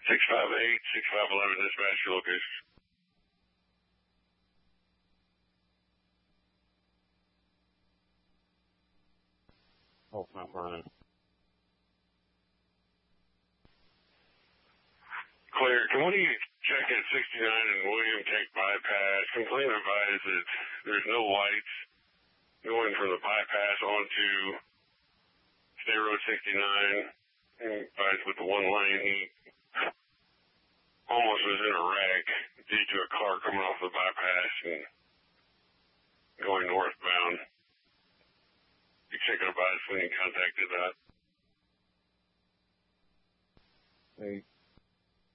658-6511 dispatch your location. Oh, it's not burning. Clear. Can one of you check at 69 and William Take bypass? Complaint advised that there's no lights going from the bypass onto State Road 69. And advised with the one lane, he almost was in a wreck due to a car coming off the bypass and going northbound. You check it advised when you contacted that. Hey.